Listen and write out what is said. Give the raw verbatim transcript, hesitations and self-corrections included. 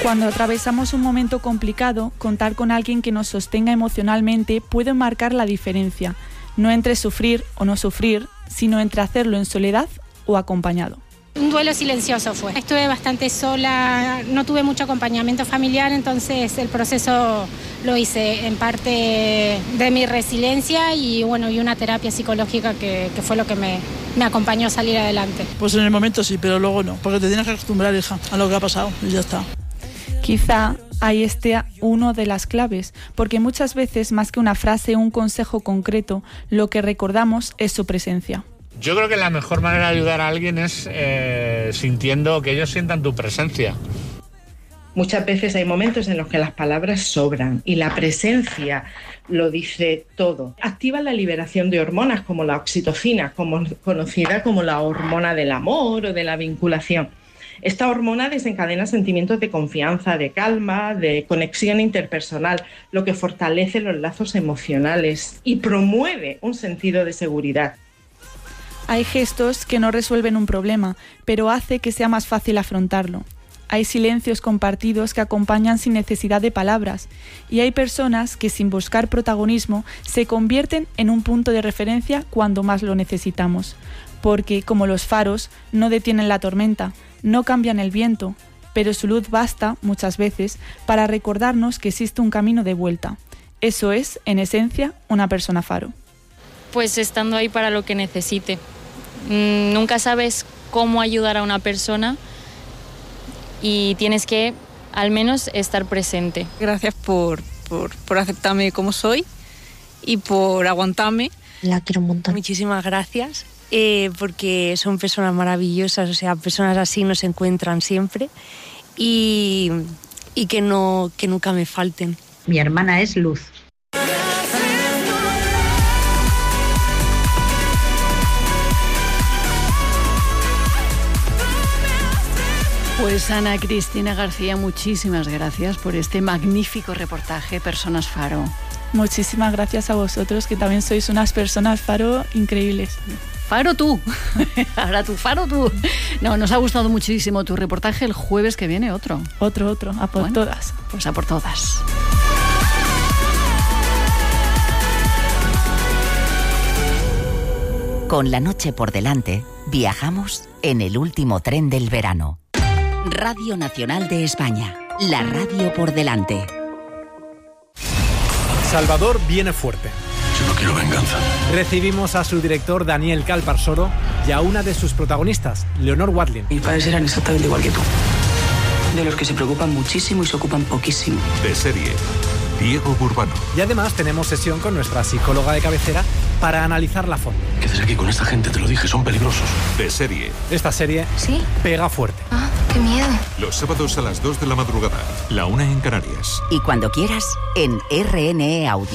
Cuando atravesamos un momento complicado, contar con alguien que nos sostenga emocionalmente puede marcar la diferencia, no entre sufrir o no sufrir, sino entre hacerlo en soledad o acompañado. Un duelo silencioso fue. Estuve bastante sola, no tuve mucho acompañamiento familiar, entonces el proceso lo hice en parte de mi resiliencia y bueno, y una terapia psicológica que, que fue lo que me, me acompañó a salir adelante. Pues en el momento sí, pero luego no, porque te tienes que acostumbrar, hija, a lo que ha pasado y ya está. Quizá ahí esté una de las claves, porque muchas veces más que una frase o un consejo concreto, lo que recordamos es su presencia. Yo creo que la mejor manera de ayudar a alguien es eh, sintiendo que ellos sientan tu presencia. Muchas veces hay momentos en los que las palabras sobran y la presencia lo dice todo. Activa la liberación de hormonas como la oxitocina, como, conocida como la hormona del amor o de la vinculación. Esta hormona desencadena sentimientos de confianza, de calma, de conexión interpersonal, lo que fortalece los lazos emocionales y promueve un sentido de seguridad. Hay gestos que no resuelven un problema, pero hace que sea más fácil afrontarlo. Hay silencios compartidos que acompañan sin necesidad de palabras, y hay personas que sin buscar protagonismo se convierten en un punto de referencia cuando más lo necesitamos, porque, como los faros, no detienen la tormenta, no cambian el viento, pero su luz basta, muchas veces, para recordarnos que existe un camino de vuelta. Eso es, en esencia, una persona faro. Pues estando ahí para lo que necesite. Mm, nunca sabes cómo ayudar a una persona y tienes que, al menos, estar presente. Gracias por, por, por aceptarme como soy y por aguantarme. La quiero un montón. Muchísimas gracias. Eh, porque son personas maravillosas, o sea, personas así no se encuentran siempre y, y que, no, que nunca me falten. Mi hermana es Luz. Pues Ana Cristina García, muchísimas gracias por este magnífico reportaje Personas Faro. Muchísimas gracias a vosotros, que también sois unas personas faro increíbles. Faro tú, ahora tú, faro tú. No, nos ha gustado muchísimo tu reportaje. El jueves que viene otro. Otro, otro, a por bueno, todas. Pues a por todas. Con la noche por delante, viajamos en el último tren del verano. Radio Nacional de España, la radio por delante. Salvador viene fuerte. Yo no quiero venganza. Recibimos a su director Daniel Calparsoro y a una de sus protagonistas, Leonor Watling. Mis padres eran exactamente igual que tú. De los que se preocupan muchísimo y se ocupan poquísimo. De serie, Diego Burbano. Y además tenemos sesión con nuestra psicóloga de cabecera para analizar la foto. ¿Qué haces aquí con esta gente? Te lo dije, son peligrosos. De serie. Esta serie ¿Sí? Pega fuerte. Ah, qué miedo. Los sábados a las dos de la madrugada, la una en Canarias. Y cuando quieras, en R N E Audio.